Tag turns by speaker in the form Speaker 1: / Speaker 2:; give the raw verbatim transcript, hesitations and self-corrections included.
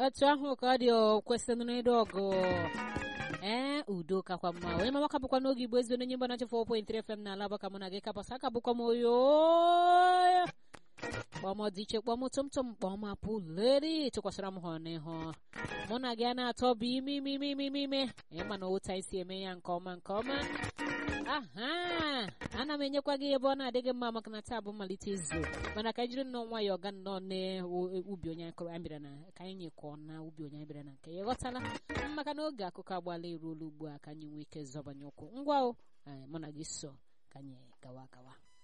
Speaker 1: otu ahụ ka ọ dị kwesịrị n'ịdị ọgụ ee udo kakwa mma onye mama ka bụkwa n'oge igbo ezi onye mgba na four point three F M na alaba ka mụ na gị kapasa aka bụkwa m oyo kpọm dị iche kpọm tụmtụm kpọm apụleri tụkwasịra m ha n'ihu mụ na gị a na-atọ bụ ime ime ime ime ime ime ịma na ụta isi eme ya nke ọma nke ọma aha ana m enyekwa gị ebe ọ na-adịghị mma maka na taa bụ mmalite izu mana ka jiri nnọọ nwayọọ ga nnọọ n'ubi onye akụrụ anyị bịara na ka anyị nyekọọ na ubi onye anyị bịara na nke ya ghọtala maka na oge akụkọ agbaala eruola ugbu a ka anyị nwee ike zọbanye ụkwụ ngwa o mụ na gị so ka anyị gawa gawa